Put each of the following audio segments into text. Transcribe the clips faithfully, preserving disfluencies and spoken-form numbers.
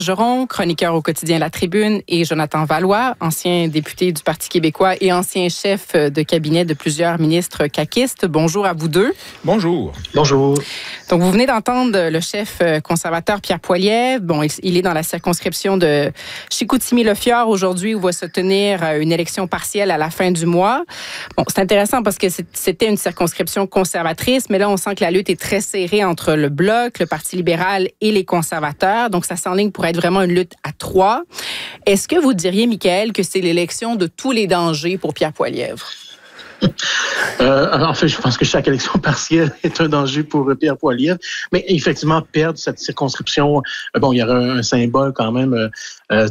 Geron, chroniqueur au quotidien La Tribune, et Jonathan Vallois, ancien député du Parti québécois et ancien chef de cabinet de plusieurs ministres caquistes. Bonjour à vous deux. Bonjour. Bonjour. Donc, vous venez d'entendre le chef conservateur Pierre Poilievre. Bon, il est dans la circonscription de Chicoutimi-Le-Fjord aujourd'hui où va se tenir une élection partielle à la fin du mois. Bon, c'est intéressant parce que c'était une circonscription conservatrice, mais là, on sent que la lutte est très serrée entre le Bloc, le Parti libéral et les conservateurs. Donc, ça s'enligne pour être vraiment une lutte à trois. Est-ce que vous diriez, Michael, que c'est l'élection de tous les dangers pour Pierre Poilievre? Euh, en fait, je pense que chaque élection partielle est un danger pour Pierre Poilievre. Mais effectivement, perdre cette circonscription, bon, il y aura un symbole quand même euh, euh,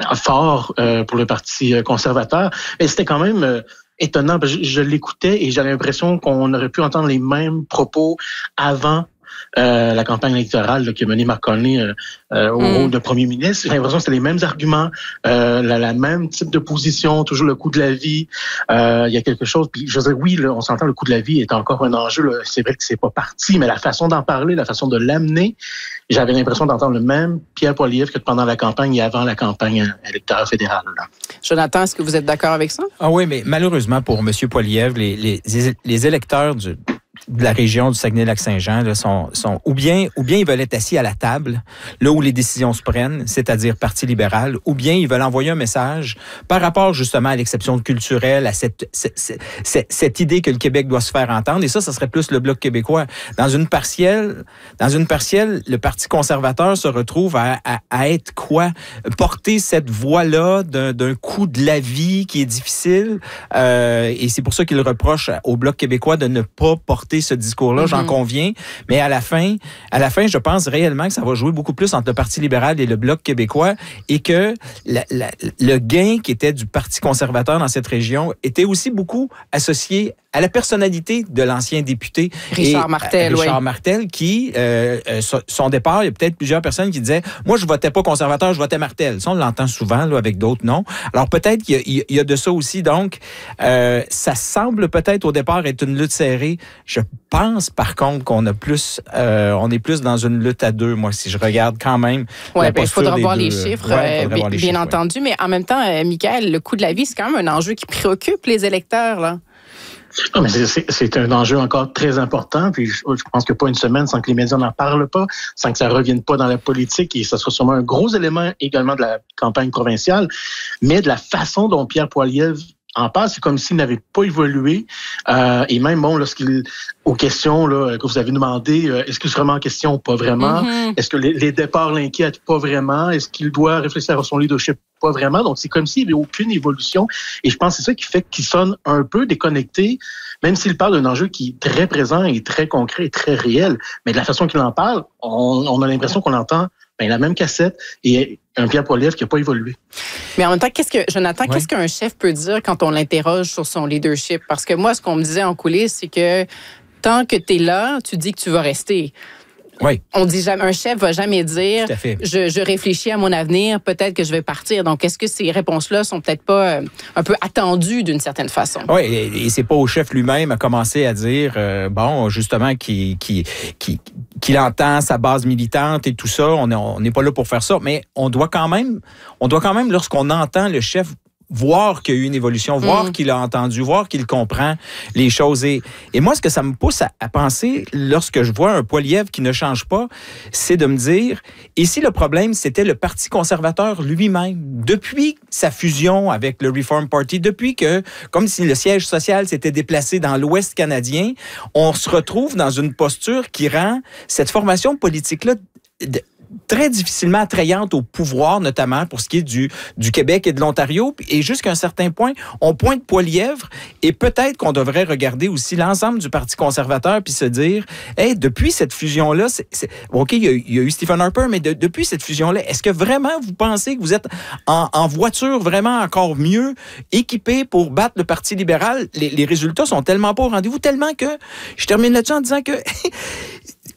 fort euh, pour le Parti conservateur. Mais c'était quand même euh, étonnant. Je, je l'écoutais et j'avais l'impression qu'on aurait pu entendre les mêmes propos avant Euh, la campagne électorale là, qui a mené Mark Carney euh, euh, au rôle mm. de premier ministre. J'ai l'impression que c'était les mêmes arguments, euh, la, la même type de position, toujours le coût de la vie. Euh, il y a quelque chose. Puis je veux dire, oui, là, on s'entend, le coût de la vie est encore un enjeu. Là. C'est vrai que c'est pas parti, mais la façon d'en parler, la façon de l'amener, j'avais l'impression d'entendre le même Pierre Poilievre que pendant la campagne et avant la campagne électorale fédérale. Là. Jonathan, est-ce que vous êtes d'accord avec ça? Ah oui, mais malheureusement pour M. Poilievre, les, les, les électeurs du de la région du Saguenay-Lac-Saint-Jean là, sont, sont ou bien ou bien ils veulent être assis à la table, là où les décisions se prennent, c'est-à-dire Parti libéral, ou bien ils veulent envoyer un message par rapport justement à l'exception culturelle, à cette, cette, cette, cette idée que le Québec doit se faire entendre. Et ça, ça serait plus le Bloc québécois. Dans une partielle, dans une partielle, le Parti conservateur se retrouve à, à, à être quoi? Porter cette voix-là d'un, d'un coût de la vie qui est difficile. Euh, et c'est pour ça qu'il reproche au Bloc québécois de ne pas porter ce discours-là, mm-hmm. j'en conviens. Mais à la fin, à la fin, je pense réellement que ça va jouer beaucoup plus entre le Parti libéral et le Bloc québécois et que la, la, le gain qui était du Parti conservateur dans cette région était aussi beaucoup associé à la personnalité de l'ancien député. Richard et, Martel, euh, Richard oui. Martel, qui, euh, euh, son départ, il y a peut-être plusieurs personnes qui disaient « Moi, je votais pas conservateur, je votais Martel ». Ça, on l'entend souvent là, avec d'autres noms. Alors, peut-être qu'il y a, il y a de ça aussi. Donc, euh, ça semble peut-être au départ être une lutte serrée. Je pense, par contre, qu'on a plus, euh, on est plus dans une lutte à deux, moi, si je regarde quand même. Oui, ben, il faudra voir les chiffres, ouais, euh, bien, les bien chiffres, entendu. Ouais. Mais en même temps, euh, Michael, le coût de la vie, c'est quand même un enjeu qui préoccupe les électeurs, là. Non, mais c'est, c'est, c'est un enjeu encore très important. Puis je, je pense que pas une semaine sans que les médias n'en parlent pas, sans que ça revienne pas dans la politique. Et ça sera sûrement un gros élément également de la campagne provinciale. Mais de la façon dont Pierre Poilievre en parle, c'est comme s'il n'avait pas évolué. Euh, et même, bon, lorsqu'il, aux questions là, que vous avez demandé, euh, est-ce que c'est vraiment en question ou pas vraiment? Mm-hmm. Est-ce que les, les départs l'inquiètent? Pas vraiment. Est-ce qu'il doit réfléchir à son leadership? Pas vraiment. Donc, c'est comme s'il n'y avait aucune évolution. Et je pense que c'est ça qui fait qu'il sonne un peu déconnecté, même s'il parle d'un enjeu qui est très présent et très concret et très réel. Mais de la façon qu'il en parle, on, on a l'impression qu'on entend ben, la même cassette et un Pierre Poilievre qui n'a pas évolué. Mais en même temps, qu'est-ce que, Jonathan, ouais. qu'est-ce qu'un chef peut dire quand on l'interroge sur son leadership? Parce que moi, ce qu'on me disait en coulisses, c'est que tant que tu es là, tu dis que tu vas rester. Oui. On dit jamais, un chef va jamais dire je, je réfléchis à mon avenir, peut-être que je vais partir. Donc, est-ce que ces réponses-là sont peut-être pas euh, un peu attendues d'une certaine façon? Oui, et, et c'est pas au chef lui-même à commencer à dire euh, bon, justement, qu'il, qu'il, qu'il, qu'il entend sa base militante et tout ça. On n'est pas là pour faire ça, mais on doit quand même, on doit quand même, lorsqu'on entend le chef voir qu'il y a eu une évolution, voir mmh. qu'il a entendu, voir qu'il comprend les choses. Et, et moi, ce que ça me pousse à, à penser, lorsque je vois un Poilievre qui ne change pas, c'est de me dire, et si le problème, c'était le Parti conservateur lui-même, depuis sa fusion avec le Reform Party, depuis que, comme si le siège social s'était déplacé dans l'Ouest canadien, on se retrouve dans une posture qui rend cette formation politique-là de, très difficilement attrayante au pouvoir, notamment pour ce qui est du, du Québec et de l'Ontario. Et jusqu'à un certain point, on pointe Poilievre et peut-être qu'on devrait regarder aussi l'ensemble du Parti conservateur puis se dire, hey, depuis cette fusion-là, c'est, c'est, OK, il y, a, il y a eu Stephen Harper, mais de, depuis cette fusion-là, est-ce que vraiment vous pensez que vous êtes en, en voiture vraiment encore mieux équipé pour battre le Parti libéral? Les, les résultats sont tellement pas au rendez-vous, tellement que, je termine là-dessus en disant que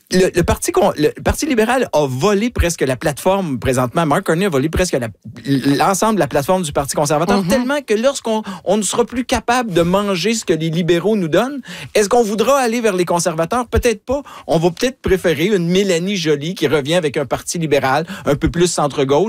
Le, le, parti, le Parti libéral a volé presque la plateforme présentement. Mark Carney a volé presque la, l'ensemble de la plateforme du Parti conservateur, mm-hmm. tellement que lorsqu'on on ne sera plus capable de manger ce que les libéraux nous donnent, est-ce qu'on voudra aller vers les conservateurs? Peut-être pas. On va peut-être préférer une Mélanie Joly qui revient avec un Parti libéral un peu plus centre-gauche,